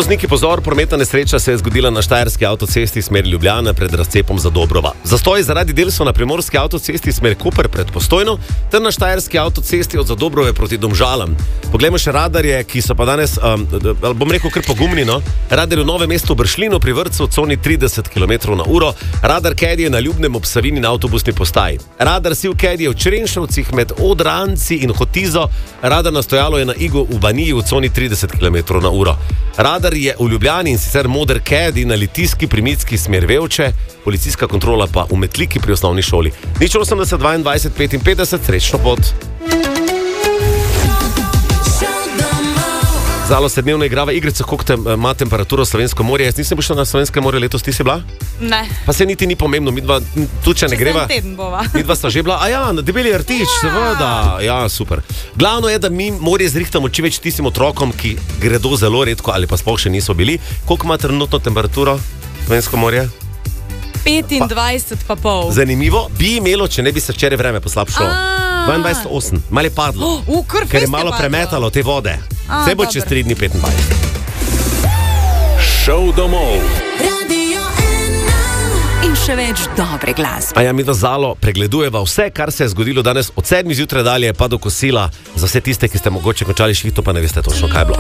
Vozniki, pozor, prometna nesreča se je zgodila na štajerski avtocesti smer Ljubljana pred razcepom Zadobrova. Zastoj zaradi del so na primorski avtocesti smer Koper pred Postojno ter na štajerski avtocesti od Zadobrove proti Domžalam. Poglejmo še radarje, ki so pa danes, bom rekel, kar pogumni, no? Radar v Novem mestu v Bršljinu pri vrtcu v coni 30 km/h, radar Kedi je na Ljubnem ob Savini na avtobusni postaji. Radar Siv Kedi je v Črenšovcih med Odranci in Hotizo, radar na stojalo je na Igu v Baniji v coni 30 km/h. Radar je v Ljubljani in sicer moder Kedi na Litijski pri Mitski smer Vevče, policijska kontrola pa v Metliki pri osnovni šoli. Nič 80 22 55, srečno pot. Zalo se dnevno igrava igrica, koliko ima temperaturo Slovensko morje. Jaz nisem šla na Slovensko morje letos, ti si bila? Ne. Pa se niti ni pomembno, midva tu če ne greva. Midva sta že bila, na Debeli rtič, seveda. Ja, super. Glavno je, da mi morje zrihtamo čim več tistim otrokom, ki gredo zelo redko ali pa sploh še niso bili. Koliko ima trenutno temperaturo Slovensko morje? 25 pa pol. Zanimivo, bi imelo, če ne bi se včeraj vreme poslabšalo. 22,8, malo je padlo, ker je malo premetalo te vode. Vse bo čez 3 dni 25. Šov domov. In še več dobre glasbe. A ja, mi da Zalo pregledujeva vse, kar se je zgodilo danes od 7 zjutraj dalje pa do kosila. Za vse tiste, ki ste mogoče končali šihto, pa ne veste točno, kaj je bilo.